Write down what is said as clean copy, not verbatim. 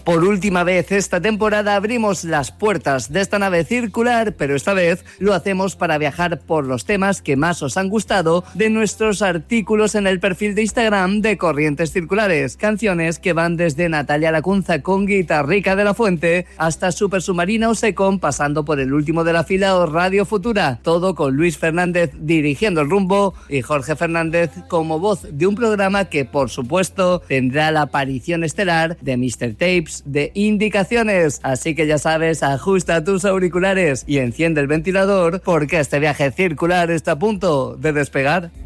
Por última vez esta temporada abrimos las puertas de esta nave circular, pero esta vez lo hacemos para viajar por los temas que más os han gustado de nuestros artículos en el perfil de Instagram de Corrientes Circulares. Canciones que van desde Natalia Lacunza con Guitarrica de la Fuente hasta Super Submarina o Secon, pasando por el último de la fila o Radio Futura. Todo con Luis Fernández dirigiendo el rumbo y Jorge Fernández como voz de un programa que, por supuesto, tendrá la aparición estelar de Mr. Tapes de Indicaciones. Así que ya sabes, ajusta tus auriculares y enciende el ventilador porque este viaje circular está a punto de despegar.